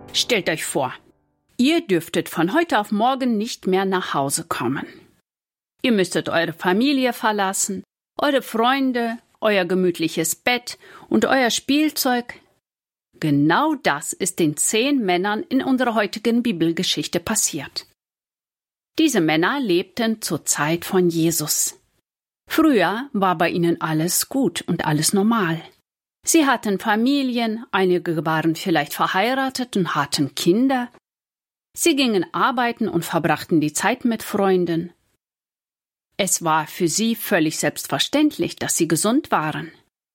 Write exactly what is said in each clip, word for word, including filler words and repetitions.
Stellt euch vor, ihr dürftet von heute auf morgen nicht mehr nach Hause kommen. Ihr müsstet eure Familie verlassen, eure Freunde, euer gemütliches Bett und euer Spielzeug. Genau das ist den zehn Männern in unserer heutigen Bibelgeschichte passiert. Diese Männer lebten zur Zeit von Jesus. Früher war bei ihnen alles gut und alles normal. Sie hatten Familien, einige waren vielleicht verheiratet und hatten Kinder. Sie gingen arbeiten und verbrachten die Zeit mit Freunden. Es war für sie völlig selbstverständlich, dass sie gesund waren.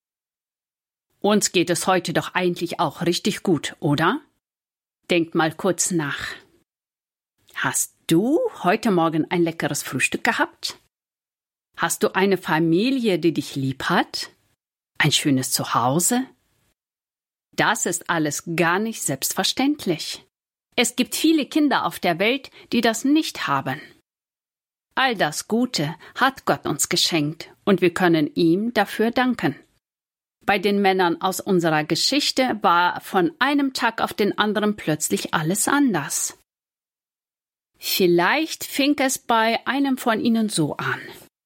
Uns geht es heute doch eigentlich auch richtig gut, oder? Denkt mal kurz nach. Hast du heute Morgen ein leckeres Frühstück gehabt? Hast du eine Familie, die dich lieb hat? Ein schönes Zuhause? Das ist alles gar nicht selbstverständlich. Es gibt viele Kinder auf der Welt, die das nicht haben. All das Gute hat Gott uns geschenkt und wir können ihm dafür danken. Bei den Männern aus unserer Geschichte war von einem Tag auf den anderen plötzlich alles anders. Vielleicht fing es bei einem von ihnen so an.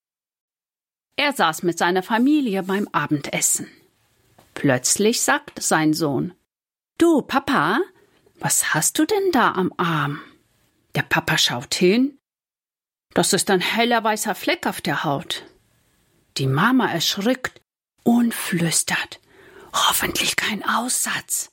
Er saß mit seiner Familie beim Abendessen. Plötzlich sagt sein Sohn: »Du, Papa, was hast du denn da am Arm?« Der Papa schaut hin. Das ist ein heller weißer Fleck auf der Haut. Die Mama erschrickt und flüstert: »Hoffentlich kein Aussatz.«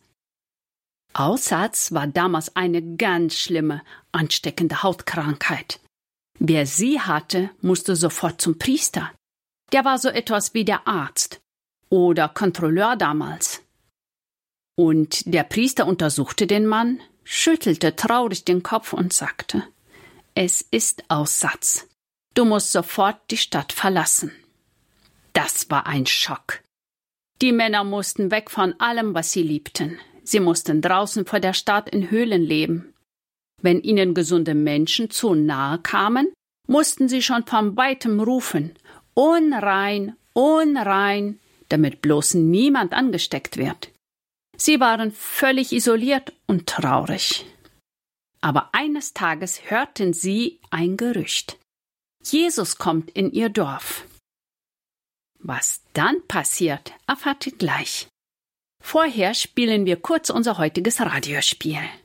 Aussatz war damals eine ganz schlimme, ansteckende Hautkrankheit. Wer sie hatte, musste sofort zum Priester. Der war so etwas wie der Arzt oder Kontrolleur damals. Und der Priester untersuchte den Mann, schüttelte traurig den Kopf und sagte: »Es ist Aussatz. Du musst sofort die Stadt verlassen.« Das war ein Schock. Die Männer mussten weg von allem, was sie liebten. Sie mussten draußen vor der Stadt in Höhlen leben. Wenn ihnen gesunde Menschen zu nahe kamen, mussten sie schon von weitem rufen: »Unrein, unrein«, damit bloß niemand angesteckt wird. Sie waren völlig isoliert und traurig. Aber eines Tages hörten sie ein Gerücht. Jesus kommt in ihr Dorf. Was dann passiert, erfahrt ihr gleich. Vorher spielen wir kurz unser heutiges Radiospiel.